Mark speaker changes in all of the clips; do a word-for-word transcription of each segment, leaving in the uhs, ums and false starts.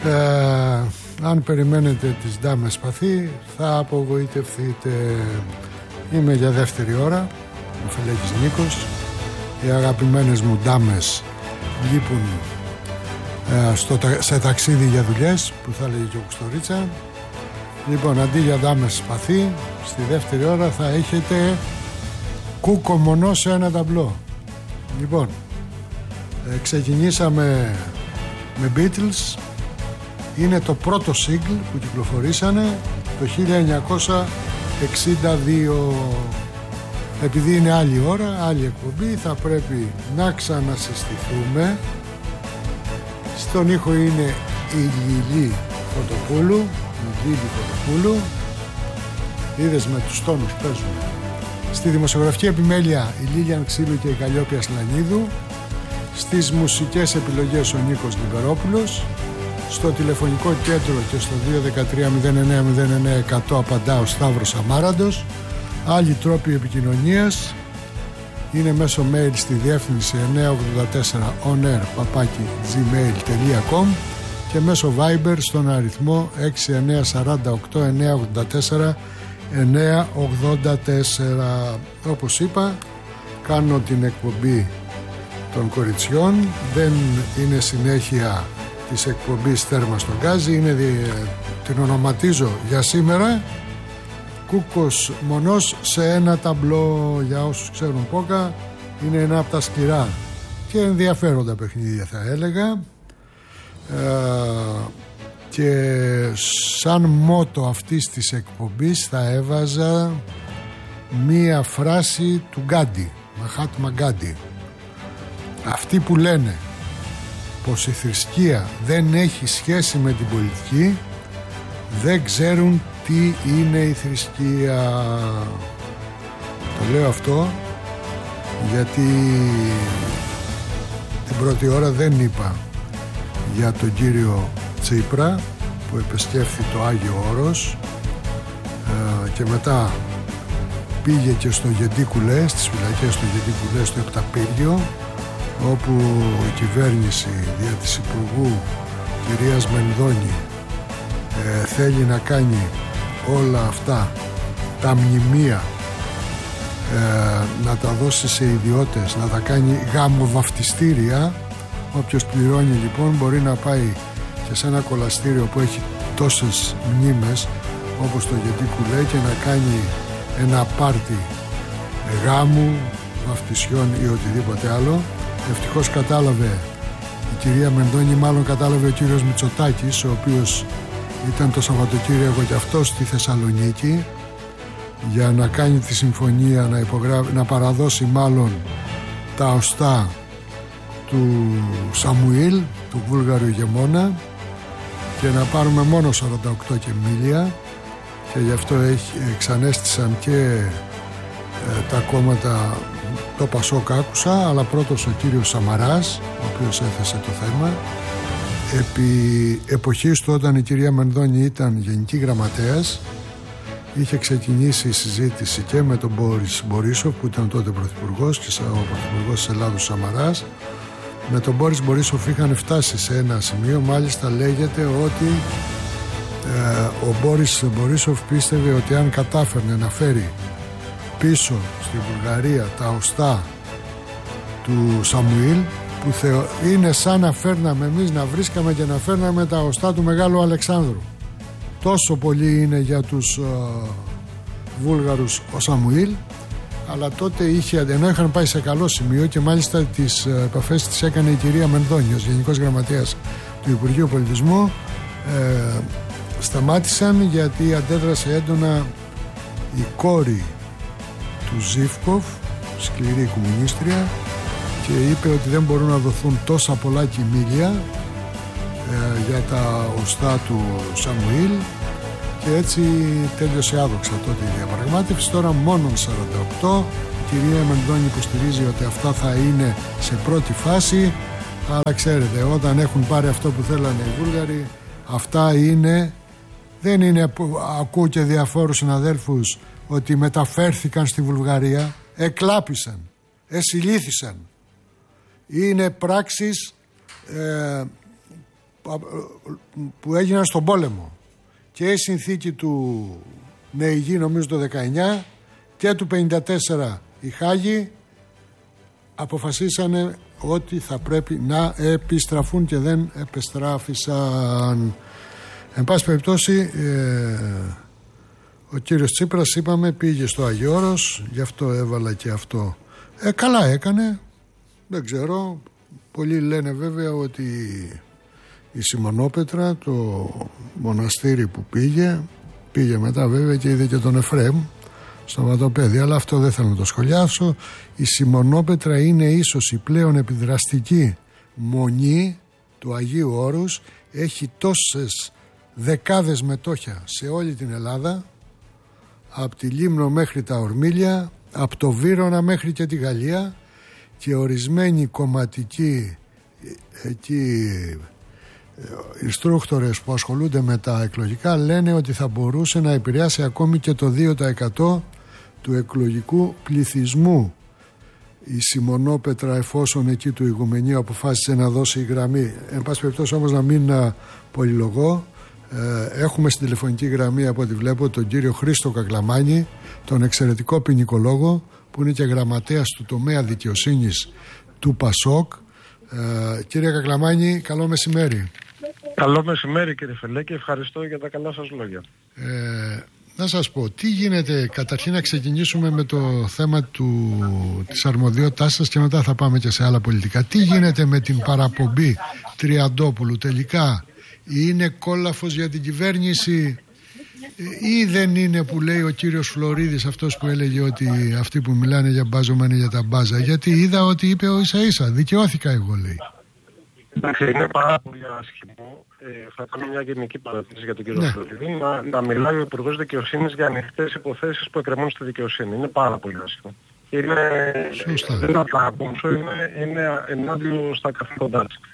Speaker 1: ε, αν περιμένετε τις ντάμες σπαθί θα απογοητευτείτε. Είμαι για δεύτερη ώρα ο Φελέκης Νίκος. Οι αγαπημένες μου ντάμες λείπουν ε, στο, σε ταξίδι για δουλειές, που θα λέγει και ο Κουστορίτσα. Λοιπόν, αντί για ντάμες σπαθί, στη δεύτερη ώρα θα έχετε κούκο μονό σε ένα ταμπλό. Λοιπόν, ε, ξεκινήσαμε με Beatles. Είναι το πρώτο single που κυκλοφορήσανε το χίλια εννιακόσια εξήντα δύο. Επειδή είναι άλλη ώρα, άλλη εκπομπή, θα πρέπει να ξανασυστηθούμε. Στον ήχο είναι η Λιλή Φωτοπούλου. Η Λίλη Φωτοπούλου. Είδες, με τους τόνους παίζουν. Στη δημοσιογραφική επιμέλεια η Λίλιαν Ξύλου και η Καλλιόπια Σλανίδου. Στις μουσικές επιλογές ο Νίκος Λιμπερόπουλος. Στο τηλεφωνικό κέντρο και στο δύο ένα τρία μηδέν εννέα μηδέν εννέα εκατό απαντά ο Σταύρος Αμάραντος. Άλλοι τρόποι επικοινωνίας είναι μέσω mail στη διεύθυνση εννέα ογδόντα τέσσερα onair παπάκι gmail τελεία com και μέσω Viber στον αριθμό έξι εννέα τέσσερα οκτώ εννέα ογδόντα τέσσερα εννέα ογδόντα τέσσερα. Όπως είπα, κάνω την εκπομπή των κοριτσιών. Δεν είναι συνέχεια της εκπομπής Θέρμα στον Γκάζι. Είναι, την ονοματίζω για σήμερα Κούκος μονός σε ένα ταμπλό. Για όσους ξέρουν πόκα, είναι ένα από τα σκληρά και ενδιαφέροντα παιχνίδια, θα έλεγα. ε, και σαν μότο αυτής της εκπομπής θα έβαζα μία φράση του Γκάντι, Μαχάτμα Γκάντι. Αυτοί που λένε πως η θρησκεία δεν έχει σχέση με την πολιτική δεν ξέρουν τι είναι η θρησκεία. Το λέω αυτό γιατί την πρώτη ώρα δεν είπα για τον κύριο Τσίπρα που επισκέφθη το Άγιο Όρος ε, και μετά πήγε και στο Γεντίκουλε, στις φυλακές του Γεντίκουλε, στο Επταπύργιο, όπου η κυβέρνηση δια της Υπουργού κυρίας Μενδώνη ε, θέλει να κάνει όλα αυτά τα μνημεία ε, να τα δώσει σε ιδιώτες, να τα κάνει γαμοβαφτιστήρια. Όποιος πληρώνει λοιπόν μπορεί να πάει και σε ένα κολαστήριο που έχει τόσες μνήμες όπως το Γεντίκουλε και να κάνει ένα πάρτι γάμου, βαφτισιών ή οτιδήποτε άλλο. Ευτυχώς κατάλαβε η κυρία Μενδώνη, μάλλον κατάλαβε ο κύριος Μητσοτάκης, ο οποίος ήταν το Σαββατοκύριακο και αυτός στη Θεσσαλονίκη για να κάνει τη συμφωνία, να, υπογρά... να παραδώσει μάλλον τα οστά του Σαμουήλ, του Βούλγαρου ηγεμόνα, και να πάρουμε μόνο σαράντα οκτώ και μίλια, και γι' αυτό έχει, ξανέστησαν και ε, τα κόμματα. Το Πασόκ άκουσα, αλλά πρώτος ο κύριος Σαμαράς, ο οποίος έθεσε το θέμα. Επί εποχής του, όταν η κυρία Μενδώνη ήταν γενική γραμματέας, είχε ξεκινήσει η συζήτηση και με τον Μπόρις Μπορίσοφ, που ήταν τότε πρωθυπουργός, και ο πρωθυπουργός της Ελλάδος Σαμαράς. Με τον Μπόρις Μπορίσοφ είχαν φτάσει σε ένα σημείο, μάλιστα λέγεται ότι ε, ο Μπόρις Μπορίσοφ πίστευε ότι αν κατάφερνε να φέρει πίσω στη Βουλγαρία τα οστά του Σαμουήλ, που θεω... είναι σαν να φέρναμε εμείς, να βρίσκαμε και να φέρναμε τα οστά του Μεγάλου Αλεξάνδρου. Τόσο πολύ είναι για τους uh, Βούλγαρους ο Σαμουήλ. Αλλά τότε είχε, ενώ είχαν πάει σε καλό σημείο, και μάλιστα τις uh, επαφές τις έκανε η κυρία Μενδώνη ως Γενικός Γραμματέας του Υπουργείου Πολιτισμού, uh, σταμάτησαν γιατί αντέδρασε έντονα η κόρη του Ζίβκοφ, σκληρή κομμουνίστρια, και είπε ότι δεν μπορούν να δοθούν τόσα πολλά κιμήλια ε, για τα οστά του Σαμουήλ, και έτσι τέλειωσε άδοξα τότε η διαπραγμάτευση. Τώρα μόνον σαράντα οκτώ. Η κυρία Μενδώνη υποστηρίζει ότι αυτά θα είναι σε πρώτη φάση, αλλά ξέρετε, όταν έχουν πάρει αυτό που θέλανε οι Βούλγαροι, αυτά είναι, δεν είναι που ακούω και διαφόρους συναδέλφους ότι μεταφέρθηκαν στη Βουλγαρία, εκλάπησαν, εσυλήθησαν. Είναι πράξεις ε, που έγιναν στον πόλεμο, και η συνθήκη του Νεϊγή νομίζω το δεκαεννιά και του πενήντα τέσσερα η Χάγη αποφασίσανε ότι θα πρέπει να επιστραφούν και δεν επιστράφησαν. Εν πάση περιπτώσει, ε, ο κύριος Τσίπρας, είπαμε, πήγε στο Άγιο Όρος, γι' αυτό έβαλα και αυτό. Ε, καλά έκανε, δεν ξέρω. Πολλοί λένε βέβαια ότι η Σιμονόπετρα, το μοναστήρι που πήγε, πήγε μετά βέβαια και είδε και τον Εφραίμ στο Βατοπέδι, αλλά αυτό δεν θέλω να το σχολιάσω. Η Σιμονόπετρα είναι ίσως η πλέον επιδραστική μονή του Αγίου Όρους. Έχει τόσες δεκάδες μετόχια σε όλη την Ελλάδα, από τη Λίμνο μέχρι τα Ορμίλια, από το Βύρωνα μέχρι και τη Γαλλία, και ορισμένοι κομματικοί εκεί instructors που ασχολούνται με τα εκλογικά λένε ότι θα μπορούσε να επηρεάσει ακόμη και το δύο τοις εκατό του εκλογικού πληθυσμού η Σιμονόπετρα, εφόσον εκεί του ηγουμενείου αποφάσισε να δώσει γραμμή. Εν πάση περιπτώσει όμως, να μην πολυλογώ, ε, έχουμε στην τηλεφωνική γραμμή από ό,τι βλέπω τον κύριο Χρήστο Κακλαμάνη, τον εξαιρετικό ποινικολόγο που είναι και γραμματέας του τομέα δικαιοσύνης του ΠΑΣΟΚ. Ε, κύριε Κακλαμάνη, καλό μεσημέρι.
Speaker 2: Καλό μεσημέρι κύριε Φελέκη, ευχαριστώ για τα καλά σας λόγια.
Speaker 1: Ε, να σας πω, τι γίνεται, καταρχήν να ξεκινήσουμε με το θέμα του, της αρμοδιότητάς σας και μετά θα πάμε και σε άλλα πολιτικά. Τι γίνεται με την παραπομπή Τριαντόπουλου, τελικά είναι κόλαφος για την κυβέρνηση ή δεν είναι, που λέει ο κύριος Φλωρίδης, αυτός που έλεγε ότι αυτοί που μιλάνε για μπάζωμα είναι για τα μπάζα? Γιατί είδα ότι είπε ο ίσα ίσα, δικαιώθηκα εγώ, λέει.
Speaker 2: Εντάξει, είναι πάρα πολύ άσχημο. Ε, θα κάνω μια γενική παρατήρηση για τον κύριο ναι. Φλωρίδη. Να, να μιλάει ο Υπουργός Δικαιοσύνης για ανοιχτές υποθέσεις που εκκρεμούν στη δικαιοσύνη. Είναι πάρα πολύ άσχημο. Είναι, δεν είναι απλά ακούμψο, είναι, είναι ενάντια στα καθήκοντά της.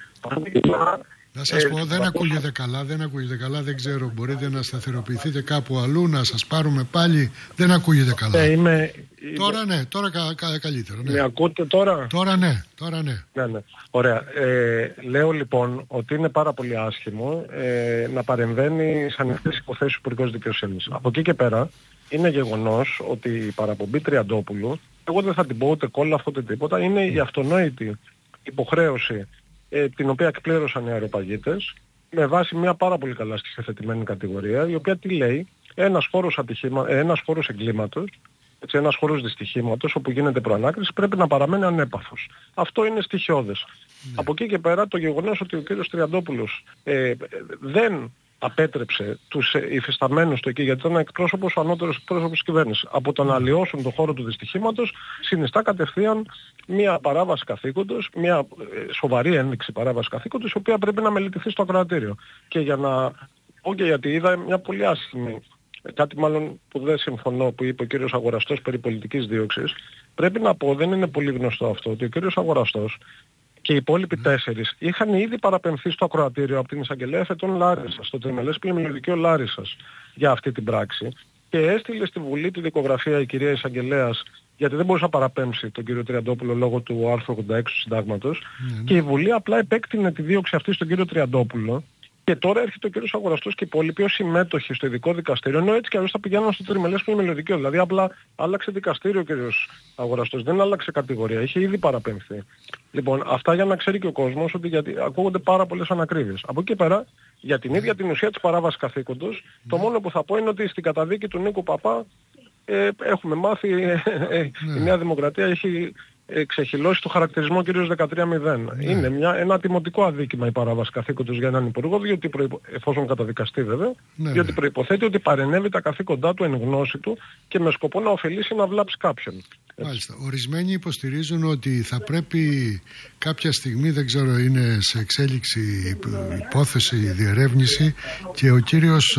Speaker 1: Να σας πω, δεν ακούγεται καλά, δεν ακούγεται καλά, δεν ξέρω, μπορείτε να σταθεροποιηθείτε κάπου αλλού, να σας πάρουμε πάλι, δεν ακούγεται καλά.
Speaker 2: Ε, είμαι,
Speaker 1: τώρα
Speaker 2: είμαι...
Speaker 1: ναι, τώρα κα, κα, καλύτερα. Ναι.
Speaker 2: Με ακούτε τώρα?
Speaker 1: Τώρα ναι, τώρα ναι.
Speaker 2: ναι, ναι. Ωραία. Ε, λέω λοιπόν ότι είναι πάρα πολύ άσχημο ε, να παρεμβαίνει σε ανοιχτές υποθέσεις του Υπουργός Δικαιοσύνης. Από εκεί και πέρα είναι γεγονός ότι η παραπομπή Τριαντόπουλου, εγώ δεν θα την πω ούτε κόλλα ούτε τίποτα, είναι η αυτονόητη υποχρέωση Ε, την οποία εκπλήρωσαν οι αεροπαγίτες με βάση μια πάρα πολύ καλά στοιχειοθετημένη κατηγορία, η οποία τι λέει? Ένας χώρος, ατυχήμα, ένας χώρος εγκλήματος, έτσι, ένας χώρος δυστυχήματος όπου γίνεται προανάκριση πρέπει να παραμένει ανέπαφος. Αυτό είναι στοιχειώδες. Mm. Από εκεί και πέρα το γεγονός ότι ο κύριος Τριαντόπουλος ε, δεν απέτρεψε τους υφισταμένους του εκεί, γιατί ήταν εκπρόσωπος, ο ανώτερος εκπρόσωπος της κυβέρνησης, από το να αλλοιώσουν τον χώρο του δυστυχήματος, συνιστά κατευθείαν μια παράβαση καθήκοντος, μια σοβαρή ένδειξη παράβαση καθήκοντος, η οποία πρέπει να μελετηθεί στο ακροατήριο. Και για να πω και γιατί είδα μια πολύ άσχημη, κάτι μάλλον που δεν συμφωνώ, που είπε ο κύριος Αγοραστός περί πολιτικής δίωξης, πρέπει να πω, δεν είναι πολύ γνωστό αυτό, ότι ο κύριος Αγοραστός και οι υπόλοιποι mm. τέσσερις είχαν ήδη παραπεμφθεί στο ακροατήριο από την εισαγγελέα Φετών Λάρισσας, στο τριμελές πλημμυροδικείο Λάρισσας, για αυτή την πράξη, και έστειλε στη Βουλή τη δικογραφία η κυρία εισαγγελέας, γιατί δεν μπορούσε να παραπέμψει τον κύριο Τριαντόπουλο λόγω του άρθρου ογδόντα έξι του Συντάγματος, mm. και η Βουλή απλά επέκτηνε τη δίωξη αυτή στον κύριο Τριαντόπουλο. Και τώρα έρχεται ο κύριος Αγοραστός και οι υπόλοιποι ως συμμέτοχοι στο ειδικό δικαστήριο, ενώ έτσι κι αλλιώς θα πηγαίνουν στο τριμελές πλημμυροδικείο. Δηλαδή απλά άλλαξε δικαστήριο ο κύριος Αγοραστός, δεν άλλαξε κατηγορία, είχε ήδη παραπέμφθει. Λοιπόν, αυτά για να ξέρει και ο κόσμος, ότι γιατί ακούγονται πάρα πολλές ανακρίβειες. Από εκεί πέρα, για την ίδια την ουσία της παράβασης καθήκοντος, mm. το μόνο που θα πω είναι ότι στην καταδίκη του Νίκου Παπά ε, έχουμε μάθει, ε, ε, mm. η Νέα Δημοκρατία έχει ξεχυλώσει το χαρακτηρισμό κυρίως δεκατρία μηδέν. Ναι. Είναι μια, ένα τιμωτικό αδίκημα η παράβαση καθήκοντος για έναν υπουργό, διότι προϋπο... εφόσον καταδικαστεί βέβαια, ναι, διότι προϋποθέτει ότι παρενέβη τα καθήκοντά του εν γνώση του και με σκοπό να ωφελήσει να βλάψει κάποιον.
Speaker 1: Μάλιστα. Ορισμένοι υποστηρίζουν ότι θα πρέπει κάποια στιγμή, δεν ξέρω, είναι σε εξέλιξη υπόθεση, διερεύνηση, και ο κύριος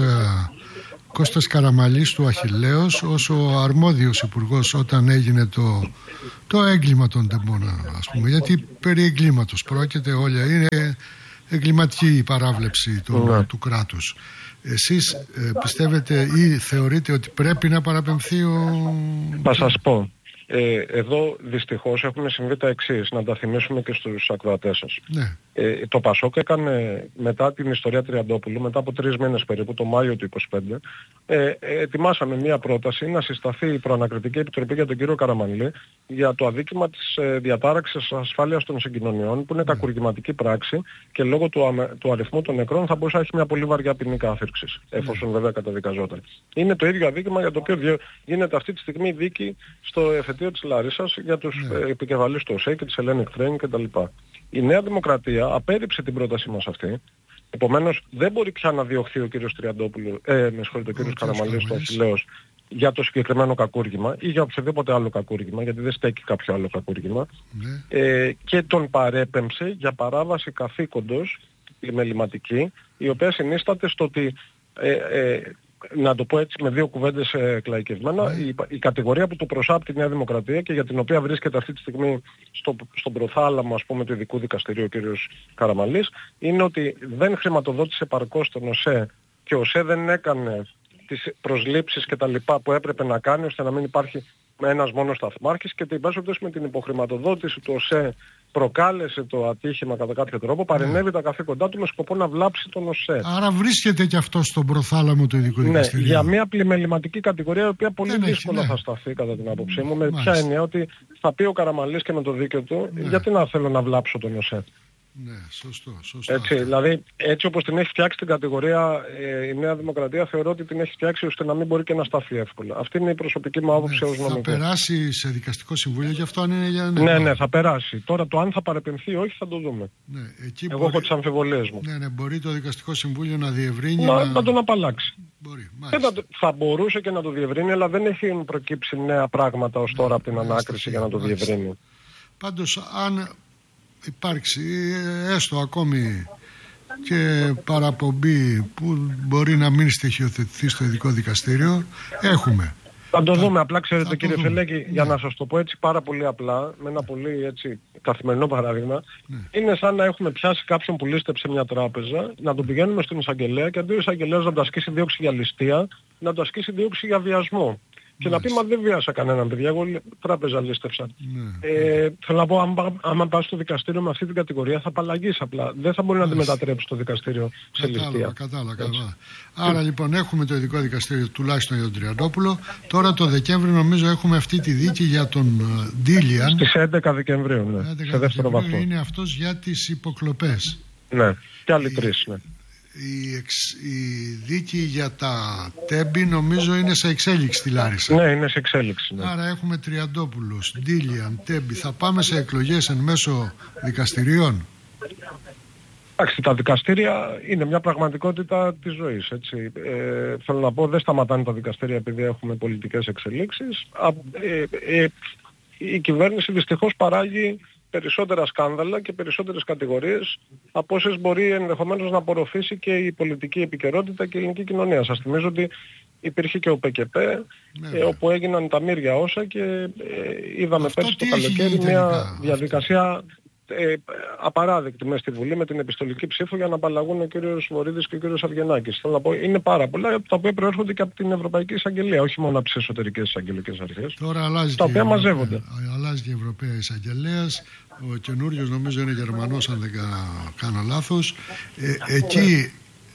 Speaker 1: Κώστας Καραμαλής του Αχιλλέος ως ο αρμόδιος υπουργός όταν έγινε το, το έγκλημα των τεμπών, ας πούμε, γιατί περί εγκλήματος πρόκειται, όλα είναι εγκληματική η παράβλεψη του, yeah. του κράτους. Εσείς ε, πιστεύετε ή θεωρείτε ότι πρέπει να παραπεμφθεί ο...
Speaker 2: Θα σας πω. Ε, εδώ δυστυχώς έχουν συμβεί τα εξής, να τα θυμίσουμε και στους ακροατές σας.
Speaker 1: Ναι.
Speaker 2: Ε, το Πασόκ έκανε μετά την ιστορία Τριαντόπουλου, μετά από τρεις μήνες περίπου, το Μάιο του είκοσι πέντε, ε, ε, ετοιμάσαμε μια πρόταση να συσταθεί η Προανακριτική Επιτροπή για τον κύριο Καραμανλή για το αδίκημα της ε, διατάραξης ασφάλειας των συγκοινωνιών, που είναι κακουργηματική πράξη και λόγω του, αμε, του αριθμού των νεκρών θα μπορούσε να έχει μια πολύ βαριά ποινή κάθυρξης, εφόσον βέβαια καταδικαζόταν. Είναι το ίδιο αδίκημα για το οποίο γίνεται αυτή τη στιγμή δίκη στο εφετείο της Λαρισσάς για τους ε, επικεφαλείς του ΟΣΕ και της Hellenic Train κτλ. Η Νέα Δημοκρατία απέρριψε την πρότασή μας αυτή. Επομένως δεν μπορεί πια να διωχθεί ο κύριος Τριαντόπουλου, ε, με συγχωρείτε, ο κύριος Καραμανλής του Αχιλλέως για το συγκεκριμένο κακούργημα ή για οποιοδήποτε άλλο κακούργημα, γιατί δεν στέκει κάποιο άλλο κακούργημα, ναι. ε, και τον παρέπεμψε για παράβαση καθήκοντος πλημεληματική, η οποία συνίσταται στο ότι, ε, ε, να το πω έτσι με δύο κουβέντες ε, κλαϊκευμένα, mm. η, η κατηγορία που του προσάπτει η Νέα Δημοκρατία και για την οποία βρίσκεται αυτή τη στιγμή στο, στον προθάλαμο, ας πούμε, του ειδικού δικαστηρίου ο κ. Καραμανλής, είναι ότι δεν χρηματοδότησε επαρκώς τον ΟΣΕ και ο ΟΣΕ δεν έκανε τις προσλήψεις και τα λοιπά που έπρεπε να κάνει ώστε να μην υπάρχει ένας μόνος σταθμάρχης, και την πάση με την υποχρηματοδότηση του ΟΣΕ προκάλεσε το ατύχημα κατά κάποιο τρόπο, παρενέβη mm. τα καθήκοντά του με σκοπό να βλάψει τον ΟΣΕ.
Speaker 1: Άρα βρίσκεται και αυτό στον προθάλαμο του ειδικού δικαστηρίου.
Speaker 2: Ναι, για μια πλημεληματική κατηγορία η οποία πολύ δεν δύσκολα έχει, ναι. θα σταθεί κατά την άποψή μου, με ποια έννοια ότι θα πει ο Καραμανλής και με το δίκαιο του, ναι. γιατί να θέλω να βλάψω τον ΟΣΕ.
Speaker 1: Ναι, σωστό, σωστό.
Speaker 2: Έτσι, δηλαδή, έτσι όπως την έχει φτιάξει την κατηγορία ε, η Νέα Δημοκρατία, θεωρώ ότι την έχει φτιάξει ώστε να μην μπορεί και να σταθεί εύκολα. Αυτή είναι η προσωπική μου άποψη, ναι, ως νομικό.
Speaker 1: Θα περάσει σε δικαστικό συμβούλιο και αυτό αν είναι για να...
Speaker 2: Ναι, ναι, θα περάσει. Τώρα το αν θα παρεπεμφθεί ή όχι θα το δούμε.
Speaker 1: Ναι, εκεί
Speaker 2: Εγώ
Speaker 1: μπορεί...
Speaker 2: έχω τις αμφιβολίες μου.
Speaker 1: Ναι, ναι, μπορεί το δικαστικό συμβούλιο να διευρύνει.
Speaker 2: Να,
Speaker 1: να...
Speaker 2: να τον απαλλάξει.
Speaker 1: Μπορεί,
Speaker 2: θα, θα μπορούσε και να το διευρύνει, αλλά δεν έχει προκύψει νέα πράγματα ως τώρα, ναι, από την ανάκριση για να το μάλιστα. διευρύνει.
Speaker 1: Πάντως, αν υπάρξει έστω ακόμη και παραπομπή που μπορεί να μην στοιχειοθετηθεί στο ειδικό δικαστήριο, έχουμε.
Speaker 2: Θα το δούμε. Απλά ξέρετε, κύριε Φελέκη, ναι. για να σας το πω έτσι πάρα πολύ απλά, με ένα πολύ έτσι καθημερινό παράδειγμα, ναι. είναι σαν να έχουμε πιάσει κάποιον που λίστεψε μια τράπεζα, να τον πηγαίνουμε στην εισαγγελέα και αντί ο εισαγγελέας να το ασκήσει δίωξη για ληστεία, να το ασκήσει δίωξη για βιασμό. Και να πει, μα δεν βιάσα κανέναν, παιδιά, εγώ τράπεζα λίστευσα. Ναι. Ε, θέλω να πω, άμα, άμα πας στο δικαστήριο με αυτή την κατηγορία θα απαλλαγείς απλά. Δεν θα μπορεί να τη μετατρέψει το δικαστήριο σε ληστεία.
Speaker 1: Κατάλαβα, κατάλαβα. Άρα ε. λοιπόν έχουμε το ειδικό δικαστήριο τουλάχιστον για τον Τριαντόπουλο. Τώρα το Δεκέμβριο νομίζω έχουμε αυτή τη δίκη για τον Ντίλιαν.
Speaker 2: Στις έντεκα Δεκεμβρίου, ναι. έντεκα σε δεύτερο βαθμό.
Speaker 1: Είναι αυτός για τις υποκλοπές.
Speaker 2: Ναι, και άλλοι τρεις, ναι.
Speaker 1: Η, εξ, η δίκη για τα Τέμπη νομίζω είναι σε εξέλιξη στη Λάρισα.
Speaker 2: Ναι, είναι σε εξέλιξη. Ναι.
Speaker 1: Άρα έχουμε Τριαντόπουλος, Ντίλιαν, Τέμπη. Θα πάμε σε εκλογές εν μέσω δικαστηριών.
Speaker 2: Εντάξει, τα δικαστήρια είναι μια πραγματικότητα της ζωής. Έτσι. Ε, θέλω να πω, δεν σταματάνε τα δικαστήρια επειδή έχουμε πολιτικές εξελίξεις. Α, ε, ε, η κυβέρνηση δυστυχώς παράγει περισσότερα σκάνδαλα και περισσότερες κατηγορίες από όσες μπορεί ενδεχομένως να απορροφήσει και η πολιτική επικαιρότητα και η ελληνική κοινωνία. Σας θυμίζω ότι υπήρχε και ο ΠΚΠ, ναι, ε, όπου έγιναν τα μύρια όσα και ε, είδαμε αυτό πέρσι το καλοκαίρι μια διαδικασία ε, απαράδεκτη μέσα στη Βουλή με την επιστολική ψήφο για να απαλλαγούν ο κύριος Βορίδης και ο κύριος Αυγενάκης. Θέλω να πω, είναι πάρα πολλά τα οποία προέρχονται και από την Ευρωπαϊκή Εισαγγελία, όχι μόνο από τις εσωτερικές εισαγγελικές αρχές,
Speaker 1: τώρα αλλάζει
Speaker 2: τα οποία μαζεύονται.
Speaker 1: Αλλάζει και η Ευρωπαία Εισαγγελέας. Ο καινούριος νομίζω είναι Γερμανός, αν δεν κάνω λάθος. Ε, εκεί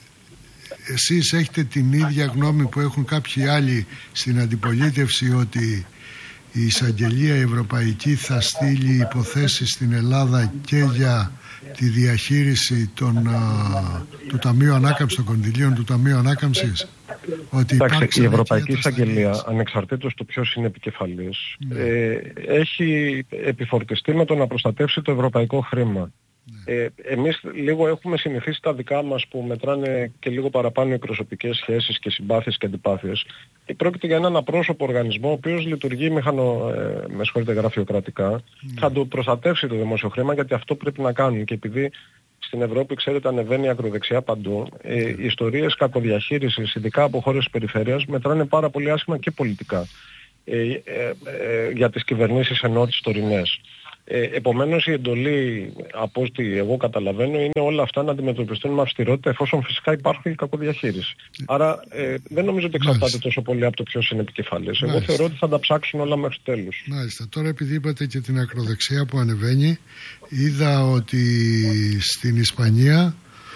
Speaker 1: εσείς έχετε την ίδια γνώμη που έχουν κάποιοι άλλοι στην αντιπολίτευση, ότι η εισαγγελία ευρωπαϊκή θα στείλει υποθέσεις στην Ελλάδα και για τη διαχείριση των, α, του Ταμείου Ανάκαμψης, των κονδυλίων του Ταμείου Ανάκαμψης? Ότι
Speaker 2: εντάξει, η Ευρωπαϊκή Εισαγγελία, ανεξαρτήτως του ποιος είναι επικεφαλής, ναι. ε, έχει επιφορτιστεί με το να προστατεύσει το ευρωπαϊκό χρήμα. Ναι. Ε, εμείς λίγο έχουμε συνηθίσει τα δικά μας που μετράνε και λίγο παραπάνω οι προσωπικές σχέσεις και συμπάθειες και αντιπάθειες. Ε, πρόκειται για έναν απρόσωπο οργανισμό ο οποίος λειτουργεί μηχανο, ε, με συγχωρείτε, γραφειοκρατικά. Ναι. Θα το προστατεύσει το δημόσιο χρήμα, γιατί αυτό πρέπει να κάνουν. Και επειδή στην Ευρώπη, ξέρετε, ανεβαίνει ακροδεξιά παντού, ε, οι ιστορίες κακοδιαχείρισης, ειδικά από χώρες της περιφέρειας, μετράνε πάρα πολύ άσχημα και πολιτικά ε, ε, ε, για τις κυβερνήσεις ενώ τις τωρινές. Ε, επομένως η εντολή, από ό,τι εγώ καταλαβαίνω, είναι όλα αυτά να αντιμετωπιστούν με αυστηρότητα, εφόσον φυσικά υπάρχει κακοδιαχείριση. Άρα ε, δεν νομίζω ότι εξαρτάται τόσο πολύ από το ποιος είναι επικεφαλής. Εγώ θεωρώ ότι θα τα ψάξουν όλα μέχρι τέλους.
Speaker 1: Μάλιστα. Τώρα, επειδή είπατε και την ακροδεξιά που ανεβαίνει, είδα ότι στην Ισπανία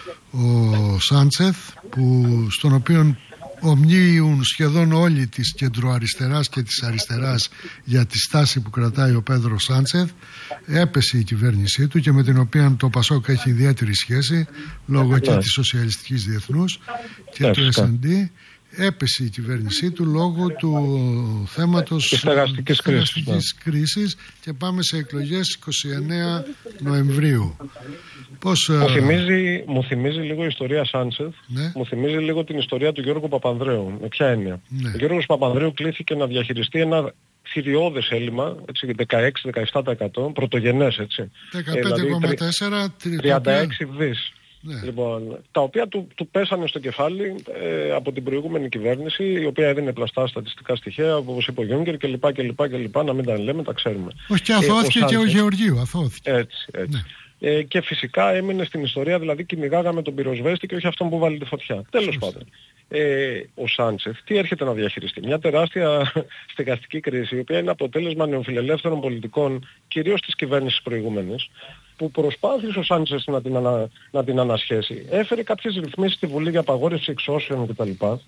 Speaker 1: ο Σάντσεθ, που, στον οποίο ομνίουν σχεδόν όλοι της κεντροαριστεράς και της αριστεράς για τη στάση που κρατάει ο Πέδρο Σάντσεθ, έπεσε η κυβέρνησή του και με την οποία το Πασόκ έχει ιδιαίτερη σχέση λόγω και της Σοσιαλιστικής Διεθνούς και του Ες Εν Ντι. Έπεσε η κυβέρνησή του λόγω του θέματος της
Speaker 2: στεγαστικής κρίσης,
Speaker 1: κρίσης και πάμε σε εκλογές είκοσι εννέα Νοεμβρίου. Πώς,
Speaker 2: μου, θυμίζει, μου θυμίζει λίγο η ιστορία Σάντσεθ, ναι. Μου θυμίζει λίγο την ιστορία του Γιώργου Παπανδρέου. Με ποια έννοια? Ναι. Ο Γιώργος Παπανδρέου κλήθηκε να διαχειριστεί ένα θηριώδες έλλειμμα, έτσι, δεκαέξι με δεκαεπτά τοις εκατό, πρωτογενές, έτσι.
Speaker 1: δεκαπέντε κόμμα τέσσερα,
Speaker 2: τριάντα έξι δις. Ναι. Λοιπόν, τα οποία του, του πέσανε στο κεφάλι ε, από την προηγούμενη κυβέρνηση, η οποία έδινε πλαστά στατιστικά στοιχεία, όπως είπε ο Γιούγκερ κλπ, κλπ, κλπ. Να μην τα λέμε, τα ξέρουμε.
Speaker 1: Όχι, και αθώθηκε ε, ο και ο Γεωργίου, αθώθηκε.
Speaker 2: Έτσι, έτσι. Ναι. Ε, και φυσικά έμεινε στην ιστορία, δηλαδή κυνηγάγαμε τον πυροσβέστη και όχι αυτόν που βάλει τη φωτιά. Τέλος πάντων. Ε, ο Σάντσεθ τι έρχεται να διαχειριστεί? Μια τεράστια στεγαστική κρίση, η οποία είναι αποτέλεσμα νεοφιλελεύθερων πολιτικών, κυρίως της κυβέρνησης προηγούμενης, που προσπάθησε ο Σάντσεθ να την, ανα, να την ανασχέσει. Έφερε κάποιες ρυθμίσεις στη Βουλή για απαγόρευση εξώσεων κτλ.,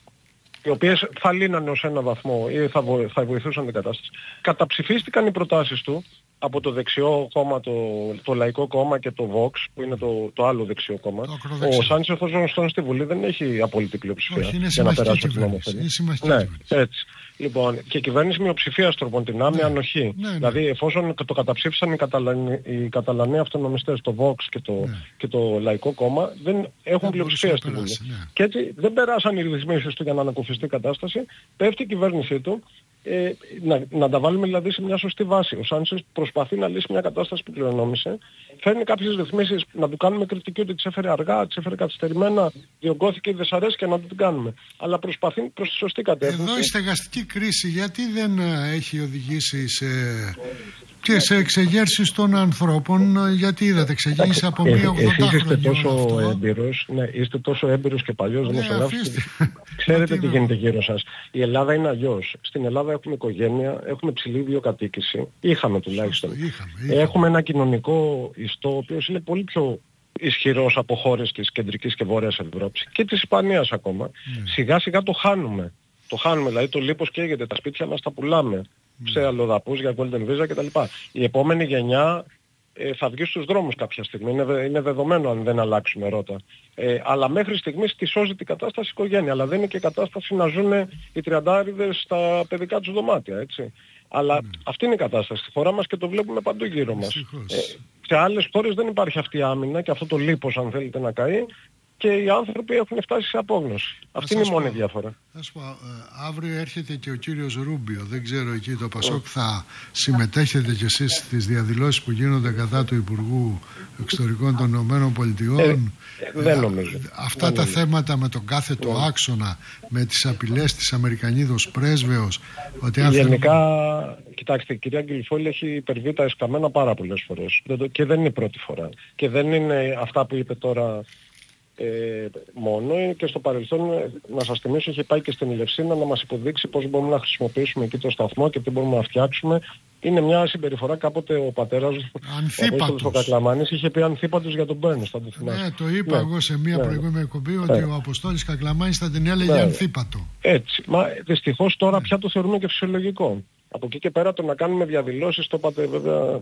Speaker 2: οι οποίες θα λύνανε ως ένα βαθμό ή θα, βο, θα βοηθούσαν την κατάσταση. Καταψηφίστηκαν οι προτάσεις του από το δεξιό κόμμα, το, το Λαϊκό Κόμμα και το Vox, που είναι το, το άλλο δεξιό κόμμα. Ο Σάντσεθ, ως γνωστόν, στη Βουλή δεν έχει απόλυτη πλειοψηφία για να περάσει την νομοθεσία. Ναι, έτσι. Λοιπόν, και η κυβέρνηση μειοψηφίας τροπών την άμυνα, ναι, ανοχή. Ναι, ναι. Δηλαδή, εφόσον το καταψήφισαν οι, Καταλανοί, οι Καταλανοί αυτονομιστές, το Vox και το, ναι, και το Λαϊκό Κόμμα, δεν έχουν πλειοψηφία στη Βουλή. Ναι. Και έτσι δεν περάσαν οι ρυθμίσεις του για να ανακουφιστεί η κατάσταση. Πέφτει η κυβέρνησή του. Ε, να, να τα βάλουμε δηλαδή σε μια σωστή βάση. Ο Σάντσεθ προσπαθεί να λύσει μια κατάσταση που κληρονόμησε. Φέρνει κάποιες ρυθμίσεις, να του κάνουμε κριτική ότι τις έφερε αργά, τις έφερε καθυστερημένα, διωγγώθηκε η δυσαρέσκεια, να του την κάνουμε. Αλλά προσπαθεί προς τη σωστή κατεύθυνση.
Speaker 1: Εδώ η στεγαστική κρίση γιατί δεν έχει οδηγήσει σε, και σε εξεγέρσεις των ανθρώπων? Γιατί είδατε, εξεγέρσεις από μία ογδόντα χρόνια.
Speaker 2: Είστε τόσο έμπειρος, ναι, είστε τόσο έμπειρος και παλιός δημοσιογράφος. Ξέρετε τι γίνεται γύρω σας. Η Ελλάδα είναι αλλιώς. Στην Ελλάδα έχουμε οικογένεια, έχουμε ψηλή βιοκατοίκηση. Είχαμε τουλάχιστον. Είχαμε, είχαμε. Έχουμε ένα κοινωνικό ιστό, ο οποίος είναι πολύ πιο ισχυρός από χώρες της κεντρικής και βόρειας Ευρώπης και της Ισπανίας ακόμα. Mm. Σιγά σιγά το χάνουμε. Το χάνουμε, δηλαδή το λίπος καίγεται, τα σπίτια μας τα πουλάμε mm. σε αλλοδαπούς για Golden Visa κτλ. Η επόμενη γενιά ε, θα βγει στους δρόμους κάποια στιγμή. Είναι, είναι δεδομένο αν δεν αλλάξουμε ρότα. Ε, αλλά μέχρι στιγμής τη σώζει την κατάσταση η οικογένεια. Αλλά δεν είναι και κατάσταση να ζουν οι τριαντάριδες στα παιδικά τους δωμάτια, έτσι. Αλλά mm. αυτή είναι η κατάσταση στη χώρα μας και το βλέπουμε παντού γύρω μας. Ε, σε άλλες χώρες δεν υπάρχει αυτή η άμυνα και αυτό το λίπος, αν θέλετε, να καεί. Και οι άνθρωποι έχουν φτάσει σε απόγνωση. Αυτή είναι η μόνη διαφορά.
Speaker 1: Ας πω, ε, αύριο έρχεται και ο κύριος Ρούμπιο. Δεν ξέρω εκεί το Πασόκ θα συμμετέχετε κι εσείς στις διαδηλώσεις που γίνονται κατά του Υπουργού Εξωτερικών των Ηνωμένων Πολιτειών. Ε,
Speaker 2: ε, δεν νομίζω.
Speaker 1: Ε, αυτά δεν τα νομίζω. Θέματα με τον κάθετο ναι. άξονα, με τις απειλές της Αμερικανίδος πρέσβεως. Ότι
Speaker 2: Γενικά, θέλουμε... κοιτάξτε, η κυρία Γκυλφόλη έχει υπερβεί τα εσκαμμένα πάρα πολλές φορές. Και δεν είναι η πρώτη φορά. Και δεν είναι αυτά που είπε τώρα. Ε, μόνο και στο παρελθόν, να σας θυμίσω, είχε πάει και στην Ελευσίνα να μας υποδείξει πώς μπορούμε να χρησιμοποιήσουμε εκεί το σταθμό και τι μπορούμε να φτιάξουμε. Είναι μια συμπεριφορά, κάποτε ο πατέρας ο Κακλαμάνης είχε πει ανθίπατος για τον Μπέρνες, θα το θυμάσαι.
Speaker 1: Ναι, το είπα ναι. εγώ σε μια ναι. προηγούμενη εκπομπή ότι ναι. ο Αποστόλης Κακλαμάνης θα την έλεγε ναι. ανθίπατο.
Speaker 2: Έτσι, μα δυστυχώς τώρα ναι. πια το θεωρούμε και φυσιολογικό. Από εκεί και πέρα το να κάνουμε διαδηλώσεις, το είπατε βέβαια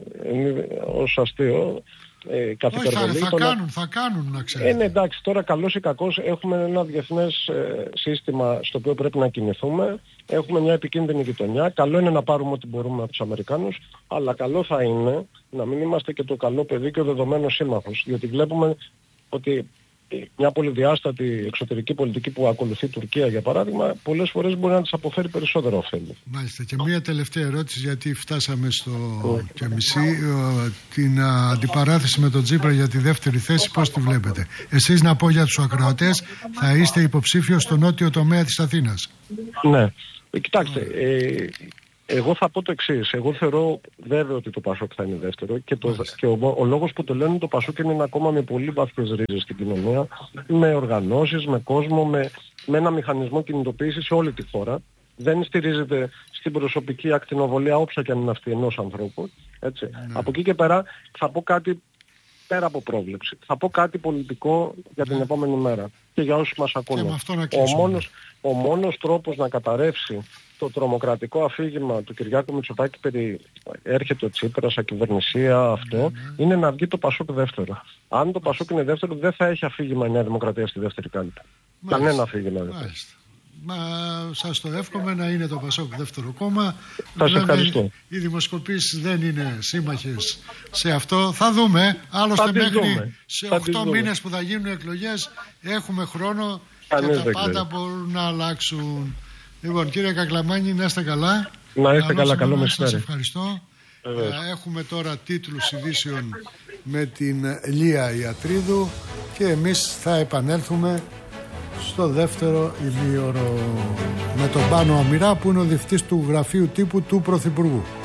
Speaker 2: ως αστείο. Ε,
Speaker 1: Όχι, θα, θα, να... κάνουν, θα κάνουν να ξέρετε.
Speaker 2: Ε, ναι, εντάξει, τώρα καλώς ή κακώς έχουμε ένα διεθνές ε, σύστημα στο οποίο πρέπει να κινηθούμε. Έχουμε μια επικίνδυνη γειτονιά. Καλό είναι να πάρουμε ό,τι μπορούμε από τους Αμερικάνους, αλλά καλό θα είναι να μην είμαστε και το καλό παιδί και ο δεδομένος σύμμαχος. Διότι βλέπουμε ότι μια πολυδιάστατη εξωτερική πολιτική που ακολουθεί η Τουρκία, για παράδειγμα, πολλές φορές μπορεί να της αποφέρει περισσότερο ωφέλη.
Speaker 1: Μάλιστα. Και μία τελευταία ερώτηση, γιατί φτάσαμε στο και μισή. Την αντιπαράθεση με τον Τσίπρα για τη δεύτερη θέση, πώς τη βλέπετε? Εσείς, να πω για τους ακροατές, θα είστε υποψήφιος στο νότιο τομέα της Αθήνας.
Speaker 2: Ναι. Κοιτάξτε, ε, Εγώ θα πω το εξής. Εγώ θεωρώ βέβαιο ότι το Πασόκ θα είναι δεύτερο και, το, και ο, ο λόγος που το λένε το Πασόκ είναι ένα κόμμα με πολύ βαθιές ρίζες στην κοινωνία, με οργανώσεις, με κόσμο, με, με ένα μηχανισμό κινητοποίησης σε όλη τη χώρα. Δεν στηρίζεται στην προσωπική ακτινοβολία όποια και αν είναι αυτή ενός ανθρώπου. Έτσι. Ναι. Από εκεί και πέρα θα πω κάτι πέρα από πρόβλεψη. Θα πω κάτι πολιτικό για την ναι. επόμενη μέρα και για όσους μας ακούνε. Ο μόνος, ο μόνος τρόπος να καταρρεύσει το τρομοκρατικό αφήγημα του Κυριάκου Μητσοτάκη περί έρχεται ο Τσίπρας, ακυβερνησία, αυτό, ναι, ναι. είναι να βγει το Πασόκ δεύτερο. Αν το Πασόκ είναι δεύτερο, δεν θα έχει αφήγημα η Νέα Δημοκρατία στη δεύτερη κάλπη. Κανένα αφήγημα δεν θα έχει.
Speaker 1: Μα σας το εύχομαι να είναι το Πασόκ δεύτερο κόμμα.
Speaker 2: Θα σε ευχαριστώ.
Speaker 1: Οι δημοσκοπήσεις δεν είναι σύμμαχες σε αυτό. Θα δούμε. Άλλωστε μέχρι δούμε. σε οκτώ μήνες που θα γίνουν εκλογές έχουμε χρόνο Κανείς και τα πάντα μπορούν να αλλάξουν. Λοιπόν, κύριε Κακλαμάνη, να είστε καλά.
Speaker 2: Να είστε καλά, καλό μεσημέρι.
Speaker 1: Σας ευχαριστώ. Ε, έχουμε τώρα τίτλους ειδήσεων με την Λία Ιατρίδου και εμείς θα επανέλθουμε στο δεύτερο ημίωρο με τον Πάνο Αμυρά που είναι ο διευθυντής του γραφείου τύπου του Πρωθυπουργού.